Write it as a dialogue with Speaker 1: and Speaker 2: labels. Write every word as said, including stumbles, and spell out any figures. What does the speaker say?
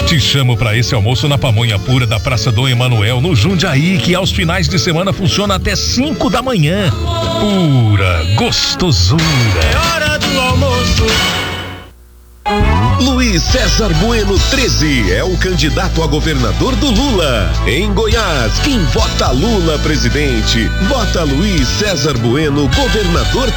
Speaker 1: Te chamo para esse almoço na pamonha pura da Praça Dom Emanuel, no Jundiaí, que aos finais de semana funciona até cinco da manhã. Pura gostosura.
Speaker 2: É hora do almoço.
Speaker 3: Luiz César Bueno treze é o candidato a governador do Lula. Em Goiás, quem vota Lula presidente, vota Luiz César Bueno governador